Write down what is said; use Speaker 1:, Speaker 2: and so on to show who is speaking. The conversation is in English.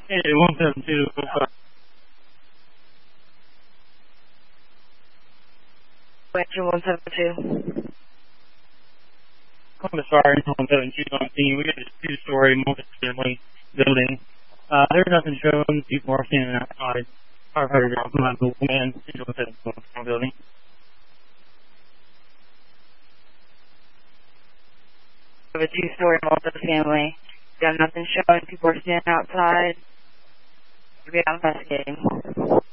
Speaker 1: Hey, 172.
Speaker 2: Rancher 172.
Speaker 1: I'm sorry, 172 on scene. We got this two-story multi-family building. There's nothing shown. People are standing outside. Firefighters are come out of the wind. 172 building.
Speaker 2: Of a two-story multi-family. Got nothing showing. People are standing outside. We're investigating.